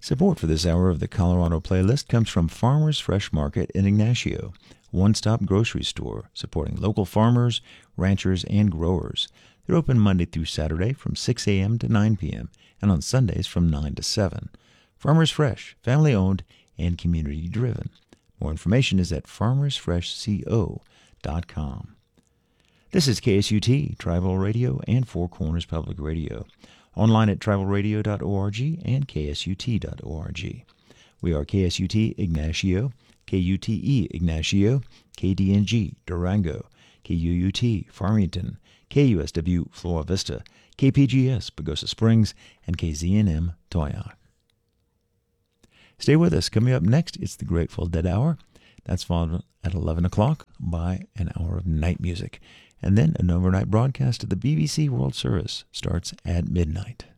Support for this hour of the Colorado Playlist comes from Farmers Fresh Market in Ignacio, one-stop grocery store supporting local farmers, ranchers, and growers. They're open Monday through Saturday from 6 a.m. to 9 p.m. and on Sundays from 9 to 7. Farmers Fresh, family-owned and community-driven. More information is at farmersfreshco.com. This is KSUT, Tribal Radio, and Four Corners Public Radio. Online at tribalradio.org and ksut.org. We are KSUT Ignacio, KUTE Ignacio, KDNG Durango, KUUT Farmington, KUSW Flora Vista, KPGS Pagosa Springs, and KZNM Toyoak. Stay with us. Coming up next, it's the Grateful Dead Hour. That's followed at 11 o'clock by an hour of night music. And then an overnight broadcast of the BBC World Service starts at midnight.